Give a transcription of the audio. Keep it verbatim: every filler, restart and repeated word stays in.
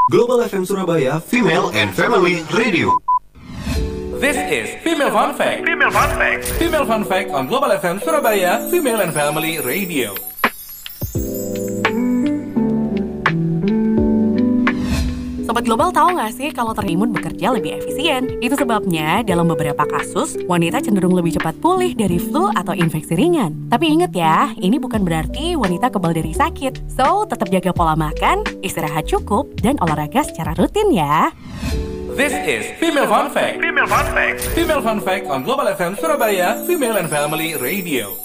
Global F M Surabaya Female and Family Radio. This is Female Fun Fact. Female Fun Fact. Female Fun Fact on Global F M Surabaya Female and Family Radio. Sobat Global tahu nggak sih kalau terimun bekerja lebih efisien? Itu sebabnya dalam beberapa kasus, wanita cenderung lebih cepat pulih dari flu atau infeksi ringan. Tapi ingat ya, ini bukan berarti wanita kebal dari sakit. So, tetap jaga pola makan, istirahat cukup, dan olahraga secara rutin ya. This is Female Fun Fact. Female Fun Fact. Female Fun Fact on Global F M Surabaya Female and Family Radio.